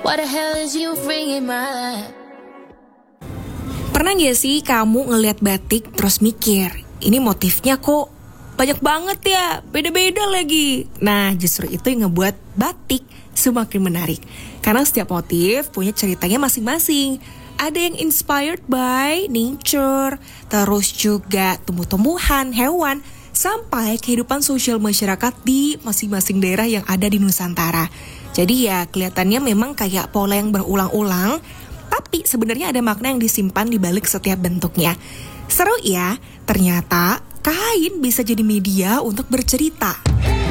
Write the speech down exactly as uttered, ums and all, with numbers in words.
What the hell is you bringing my life? Pernah gak sih kamu ngeliat batik terus mikir, ini motifnya kok banyak banget ya, beda-beda lagi. Nah, justru itu yang ngebuat batik semakin menarik. Karena setiap motif punya ceritanya masing-masing. Ada yang inspired by nature, terus juga tumbuh-tumbuhan, hewan, sampai kehidupan sosial masyarakat di masing-masing daerah yang ada di Nusantara. Jadi ya kelihatannya memang kayak pola yang berulang-ulang, tapi sebenarnya ada makna yang disimpan di balik setiap bentuknya. Seru ya, ternyata kain bisa jadi media untuk bercerita.